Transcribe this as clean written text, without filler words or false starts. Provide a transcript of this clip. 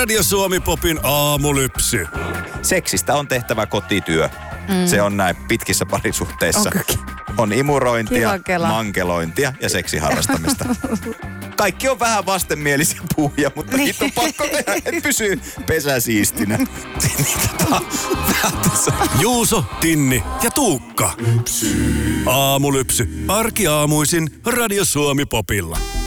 Radio Suomi Popin aamulypsy. Seksistä on tehtävä kotityö. Se on näin pitkissä parisuhteissa. On imurointia, mankelointia ja seksiharrastamista. Kaikki on vähän vastenmielisiä puhuja, mutta niitä on pakko tehdä, että pysyy pesä siistinä. Juuso, Tinni ja Tuukka. Aamulypsy. Arkiaamuisin Radio Suomi Popilla.